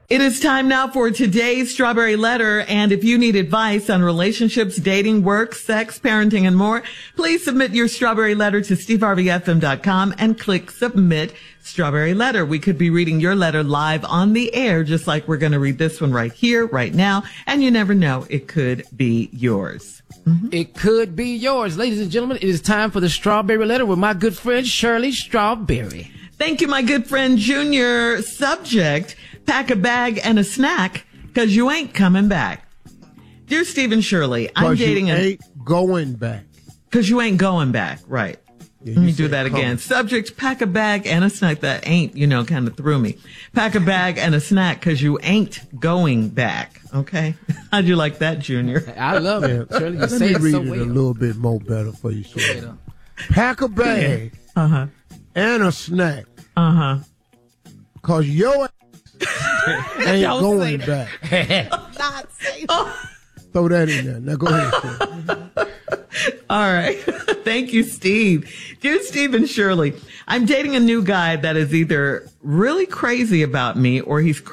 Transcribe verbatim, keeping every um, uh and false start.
It is time now for today's Strawberry Letter. And if you need advice on relationships, dating, work, sex, parenting, and more, please submit your Strawberry Letter to steve harvey f m dot com and click Submit Strawberry Letter. We could be reading your letter live on the air, just like we're going to read this one right here, right now. And you never know, it could be yours. Mm-hmm. It could be yours. Ladies and gentlemen, it is time for the Strawberry Letter with my good friend Shirley Strawberry. Thank you, my good friend Junior. Subject: pack a bag and a snack, because you ain't coming back. Dear Stephen Shirley, I'm dating you a... ain't going back. Because you ain't going back, right. Yeah, Let me do that come. again. Subject: pack a bag and a snack. That ain't, you know, kind of threw me. Pack a bag and a snack, because you ain't going back. Okay? How'd you like that, Junior? I love it. Shirley, you Let say me it read so it well. a little bit more better for you, Shirley. Pack a bag Uh-huh. and a snack, Uh-huh. because your ain't Don't going say back. Not say that. Throw that in there. Now go ahead, Shirley. All right. Thank you, Steve. Dear Steve and Shirley, I'm dating a new guy that is either really crazy about me or he's